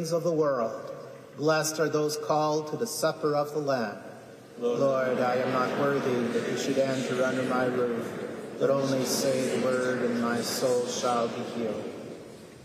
sins of the world. Blessed are those called to the supper of the Lamb. Lord, I am not worthy that you should enter under my roof, but only say the word, and my soul shall be healed.